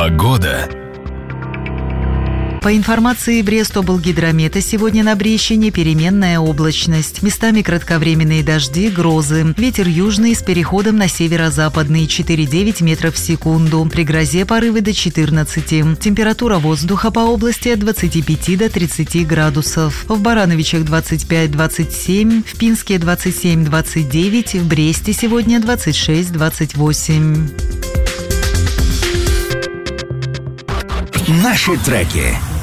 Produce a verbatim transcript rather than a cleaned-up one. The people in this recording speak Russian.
Погода. По информации Брест-облгидромета, сегодня на Брещине переменная облачность. Местами кратковременные дожди, грозы. Ветер южный с переходом на северо-западный четыре-девять метров в секунду. При грозе порывы до четырнадцати. Температура воздуха по области от двадцати пяти до тридцати градусов. В Барановичах двадцать пять - двадцать семь, в Пинске двадцать семь - двадцать девять, в Бресте сегодня двадцать шесть - двадцать восемь. Наши треки.